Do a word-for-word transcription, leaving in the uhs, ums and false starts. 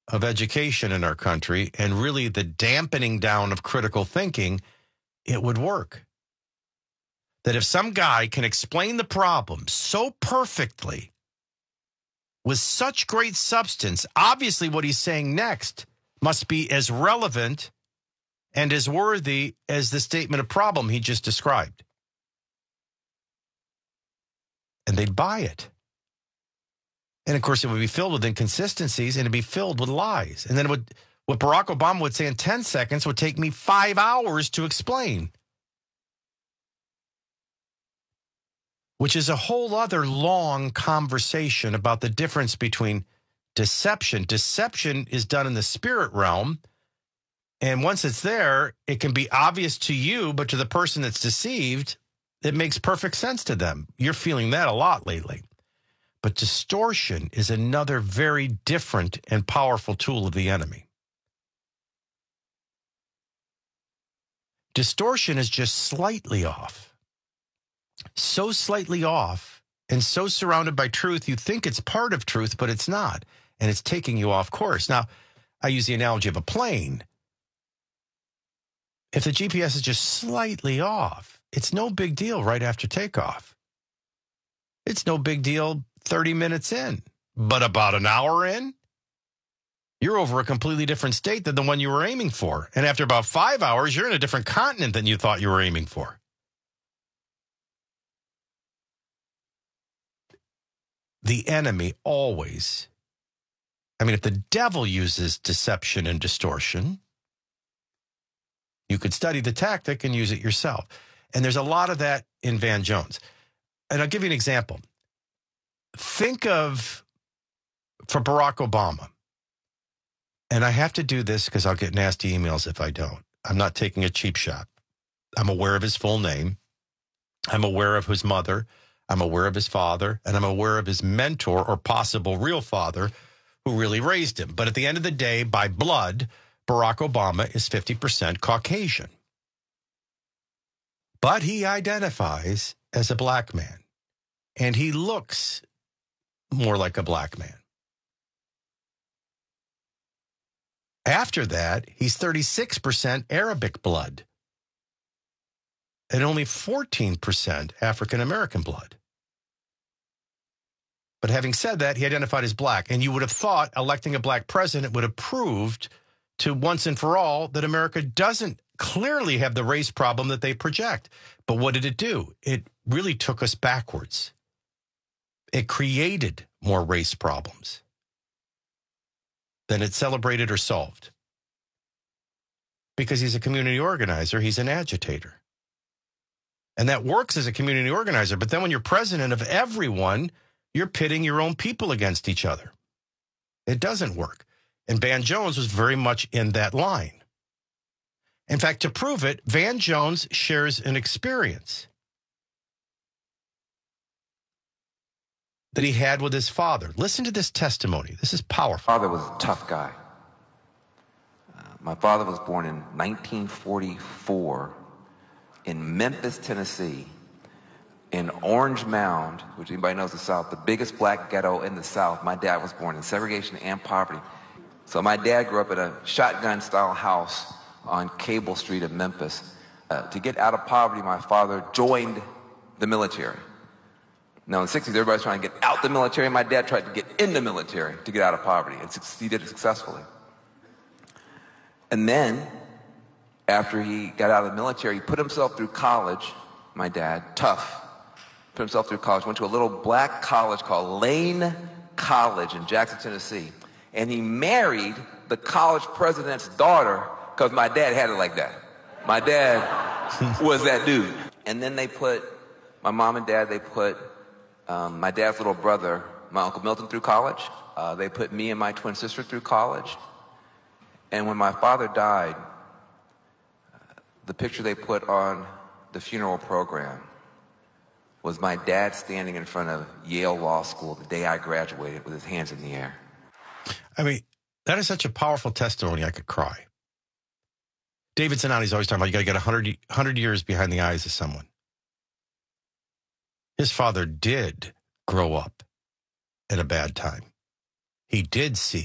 of education in our country and really the dampening down of critical thinking, it would work. That if some guy can explain the problem so perfectly, with such great substance, obviously what he's saying next must be as relevant and as worthy as the statement of problem he just described. And they'd buy it. And, of course, it would be filled with inconsistencies and it'd be filled with lies. And then it would, what Barack Obama would say in ten seconds would take me five hours to explain. Which is a whole other long conversation about the difference between deception. Deception is done in the spirit realm. And once it's there, it can be obvious to you, but to the person that's deceived, it makes perfect sense to them. You're feeling that a lot lately. But distortion is another very different and powerful tool of the enemy. Distortion is just slightly off. So slightly off and so surrounded by truth, you think it's part of truth, but it's not. And it's taking you off course. Now, I use the analogy of a plane. If the G P S is just slightly off, it's no big deal right after takeoff. It's no big deal thirty minutes in. But about an hour in, you're over a completely different state than the one you were aiming for. And after about five hours, you're in a different continent than you thought you were aiming for. The enemy always, I mean, if the devil uses deception and distortion, you could study the tactic and use it yourself. And there's a lot of that in Van Jones. And I'll give you an example. Think of, for Barack Obama, and I have to do this because I'll get nasty emails if I don't. I'm not taking a cheap shot. I'm aware of his full name. I'm aware of his mother. I'm aware of his father, and I'm aware of his mentor or possible real father who really raised him. But at the end of the day, by blood, Barack Obama is fifty percent Caucasian. But he identifies as a black man, and he looks more like a black man. After that, he's thirty-six percent Arabic blood and only fourteen percent African-American blood. But having said that, he identified as black, and you would have thought electing a black president would have proved to once and for all that America doesn't clearly have the race problem that they project. But what did it do? It really took us backwards. It created more race problems than it celebrated or solved. Because he's a community organizer, he's an agitator. And that works as a community organizer. But then when you're president of everyone, you're pitting your own people against each other. It doesn't work. And Van Jones was very much in that line. In fact, to prove it, Van Jones shares an experience that he had with his father. Listen to this testimony. This is powerful. My father was a tough guy. Uh, my father was born in nineteen forty-four in Memphis, Tennessee, in Orange Mound, which anybody knows the South, the biggest black ghetto in the South. My dad was born in segregation and poverty. So my dad grew up in a shotgun-style house on Cable Street in Memphis. Uh, to get out of poverty, my father joined the military. Now, in the sixties, everybody's trying to get out the military. My dad tried to get in the military to get out of poverty, and he did it successfully. And then, after he got out of the military, he put himself through college, my dad, tough, put himself through college, went to a little black college called Lane College in Jackson, Tennessee. And he married the college president's daughter because my dad had it like that. My dad was that dude. And then they put, my mom and dad, they put um, my dad's little brother, my Uncle Milton, through college. Uh, they put me and my twin sister through college. And when my father died, uh, the picture they put on the funeral program was my dad standing in front of Yale Law School the day I graduated with his hands in the air. I mean, that is such a powerful testimony, I could cry. David Zanotti's always talking about you got to get one hundred, one hundred years behind the eyes of someone. His father did grow up at a bad time. He did see